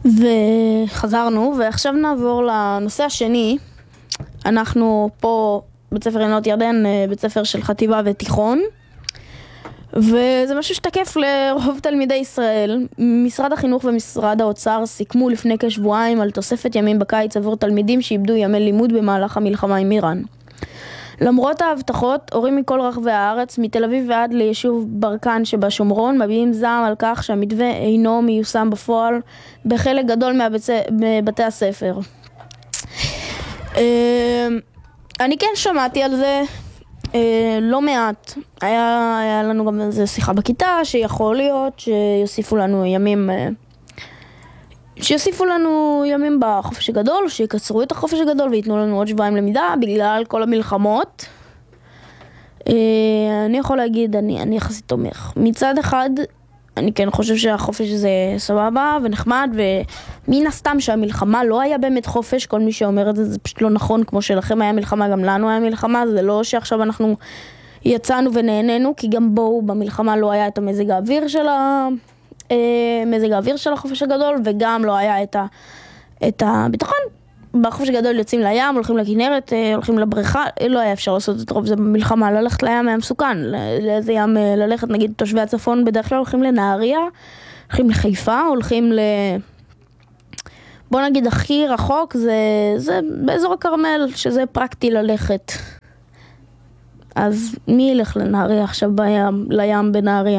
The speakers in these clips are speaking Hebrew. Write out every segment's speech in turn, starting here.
וחזרנו, ועכשיו נעבור לנושא השני. אנחנו פה בית ספר עינות ירדן, בית ספר של חטיבה ותיכון, וזה משהו שתקף לרוב תלמידי ישראל. משרד החינוך ומשרד האוצר סיכמו לפני כשבועיים על תוספת ימים בקיץ עבור תלמידים שאיבדו ימי לימוד במהלך המלחמה עם איראן. למרות ההבטחות, הורים מכל רחבי הארץ, מתל אביב ועד ליישוב ברקן שבשומרון, מביעים זעם על כך שהמתווה אינו מיושם בפועל בחלק גדול מבתי הספר. אני כן שמעתי על זה לא מעט. היה לנו גם איזו שיחה בכיתה שיכול להיות שיוסיפו לנו ימים בחופש הגדול, שיקצרו את החופש הגדול וייתנו לנו עוד שבועיים למידה בגלל כל המלחמות. אני יכול להגיד, אני יחסית תומך. מצד אחד, אני כן חושב שהחופש זה סבבה ונחמד, ומן הסתם שהמלחמה לא היה באמת חופש. כל מי שאומר את זה, זה פשוט לא נכון. כמו שלכם היה מלחמה, גם לנו היה מלחמה. זה לא שעכשיו אנחנו יצאנו ונהנינו, כי גם בואו במלחמה לא היה את מזג האוויר של החופש הגדול, וגם לא היה את הביטחון. בחופש הגדול יוצאים לים, הולכים לכנרת, הולכים לבריכה. לא היה אפשר לעשות את רוב זה במלחמה. ללכת לים היה מסוכן. לאיזה ים ללכת? נגיד תושבי הצפון בדרך כלל הולכים לנהריה, הולכים לחיפה, הולכים בוא נגיד הכי רחוק זה באזור הכרמל, שזה פרקטי ללכת. אז מי ילך לנהריה עכשיו לים בנהריה?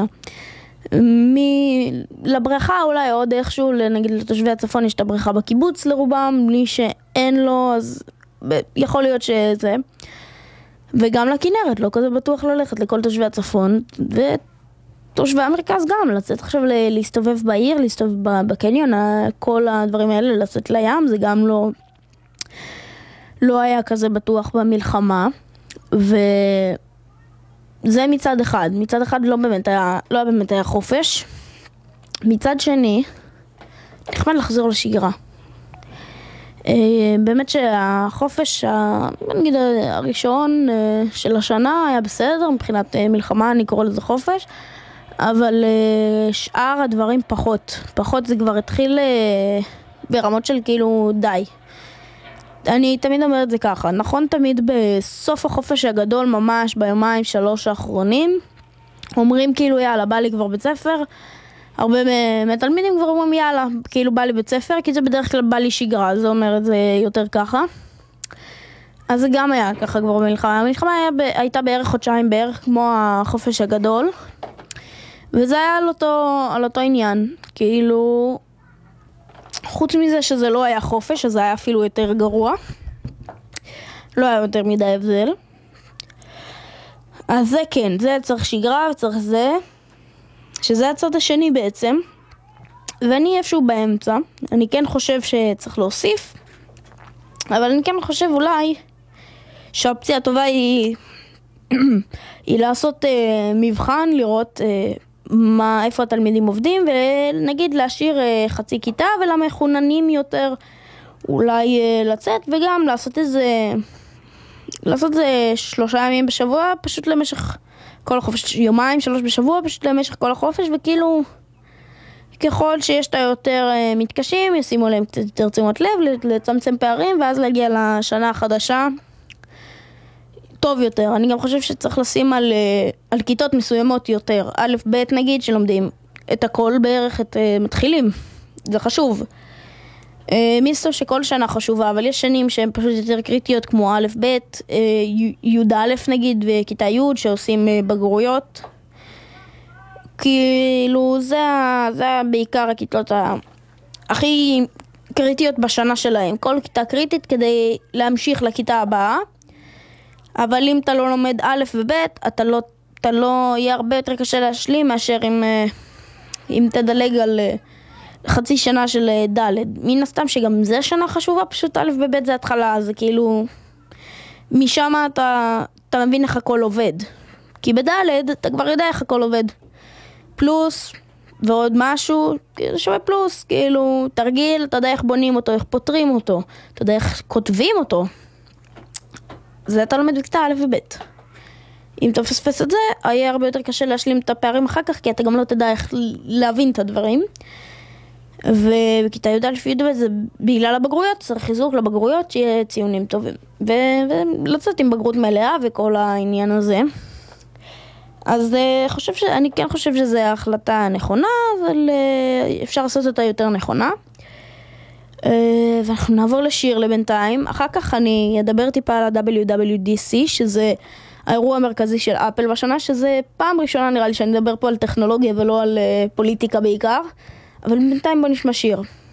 לבריכה אולי עוד איכשהו, נגיד לתושבי הצפון יש את הבריכה בקיבוץ לרובם, מי שאין לו אז יכול להיות שזה, וגם לכנרת לא כזה בטוח ללכת לכל תושבי הצפון, ותושבי המרכז גם לצאת עכשיו להסתובב בעיר, להסתובב בקניון, כל הדברים האלה, לצאת לים, זה גם לא היה כזה בטוח במלחמה. זה מצד אחד. מצד אחד לא באמת היה חופש. מצד שני, נחמד לחזור לשגרה. באמת שהחופש, נגיד הראשון של השנה היה בסדר, מבחינת מלחמה אני קורא לזה חופש, אבל שאר הדברים פחות. פחות זה כבר התחיל ברמות של כאילו די. אני תמיד אומרת זה ככה, נכון תמיד בסוף החופש הגדול, ממש ביומיים 3 האחרונים, אומרים כאילו יאללה, בא לי כבר בית ספר, הרבה מהתלמידים כבר אומרים יאללה, כאילו בא לי בית ספר, כי זה בדרך כלל בא לי שגרה, זה אומר את זה יותר ככה. אז זה גם היה ככה כבר במלחמה, המלחמה הייתה בערך חודשיים, בערך כמו החופש הגדול, וזה היה על אותו עניין, כאילו חוץ מזה שזה לא היה חופש, אז זה היה אפילו יותר גרוע. לא היה יותר מדי הבדל. אז זה כן, זה צריך שגרה וצריך זה, שזה הצד השני בעצם. ואני איפשהו באמצע. אני כן חושב שצריך להוסיף, אבל אני כן חושב אולי שהאופציה הטובה היא לעשות מבחן, לראות איפה התלמידים עובדים, ונגיד להשאיר חצי כיתה ולמחוננים יותר אולי לצאת, וגם לעשות זה 3 ימים בשבוע, פשוט למשך כל החופש, 2-3 בשבוע, פשוט למשך כל החופש, וכאילו ככל שיש את היותר מתקשים, ישימו להם קצת יותר תשומת לב, לצמצם פערים, ואז להגיע לשנה החדשה טוב יותר. אני גם חושב שצריך לשים על כיתות מסוימות יותר. א', ב' נגיד שלומדים את הכל בערך, מתחילים. זה חשוב. מסתו שכל שנה חשובה, אבל יש שנים שהן פשוט יותר קריטיות, כמו א', ב', י' א' נגיד, וכיתה י' שעושים בגרויות. כאילו זה בעיקר הכיתות הכי קריטיות בשנה שלהם. כל כיתה קריטית כדי להמשיך לכיתה הבאה. אבל אם אתה לא לומד א' וב', אתה לא יהיה הרבה יותר קשה להשלים מאשר אם תדלג על חצי שנה של ד'. מן הסתם שגם זה שנה חשובה, פשוט א' וב' זה התחלה, זה כאילו משם אתה מבין איך הכל עובד. כי בד' אתה כבר יודע איך הכל עובד. פלוס ועוד משהו, כאילו שווה פלוס, כאילו תרגיל, אתה יודע איך בונים אותו, איך פותרים אותו, אתה יודע איך כותבים אותו. זה אתה לומד בכיתה א' וב'. אם אתה מפספס את זה, יהיה הרבה יותר קשה להשלים את הפערים אחר כך, כי אתה גם לא תדע איך להבין את הדברים. ובכיתה י"א זה בגלל הבגרויות, צריך חיזוק לבגרויות, שיהיה ציונים טובים. ולצאת עם בגרות מלאה וכל העניין הזה. אז אני כן חושב שזו ההחלטה נכונה, אבל אפשר לעשות אותה יותר נכונה. ואנחנו נעבור לשיר לבינתיים. אחר כך אני אדבר טיפה על ה-WWDC, שזה האירוע המרכזי של אפל בשנה, שזה פעם ראשונה נראה לי שאני אדבר פה על טכנולוגיה ולא על פוליטיקה בעיקר. אבל בינתיים בוא נשמע שיר.